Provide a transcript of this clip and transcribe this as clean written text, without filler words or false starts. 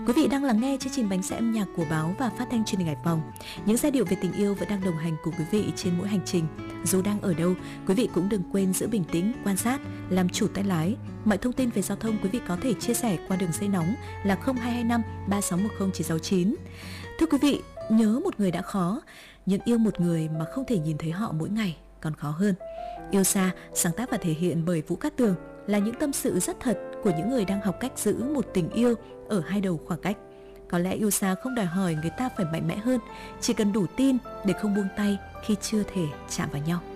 Quý vị đang lắng nghe chương trình Bánh Xe âm nhạc của báo và phát thanh truyền hình Hải Phòng. Những giai điệu về tình yêu vẫn đang đồng hành cùng quý vị trên mỗi hành trình. Dù đang ở đâu, quý vị cũng đừng quên giữ bình tĩnh, quan sát, làm chủ tay lái. Mọi thông tin về giao thông quý vị có thể chia sẻ qua đường dây nóng là 0225 3610 969. Thưa quý vị, nhớ một người đã khó, nhưng yêu một người mà không thể nhìn thấy họ mỗi ngày còn khó hơn. Yêu xa, sáng tác và thể hiện bởi Vũ Cát Tường, là những tâm sự rất thật của những người đang học cách giữ một tình yêu ở hai đầu khoảng cách. Có lẽ yêu xa không đòi hỏi người ta phải mạnh mẽ hơn, chỉ cần đủ tin để không buông tay khi chưa thể chạm vào nhau.